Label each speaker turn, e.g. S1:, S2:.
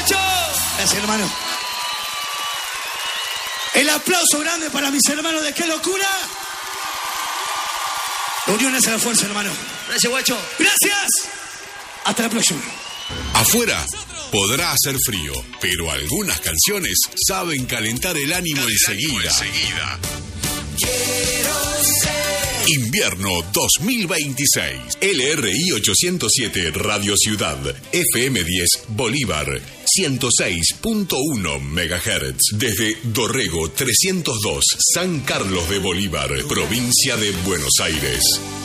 S1: guacho!
S2: Gracias, hermano. El aplauso grande para mis hermanos de Qué Locura. La unión hace la fuerza, hermano.
S1: Gracias, guacho.
S2: Gracias. Hasta la próxima.
S3: Afuera podrá hacer frío, pero algunas canciones saben calentar el ánimo enseguida. Invierno 2026. LRI 807 Radio Ciudad. FM 10 Bolívar. 106.1 MHz. Desde Dorrego 302, San Carlos de Bolívar, provincia de Buenos Aires.